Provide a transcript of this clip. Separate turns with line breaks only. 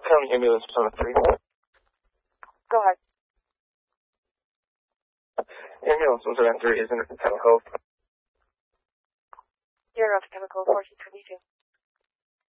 County Ambulance Persona 3.
Go ahead.
Ambulance Persona 3 is in Chemical.
You're off Chemical 1422.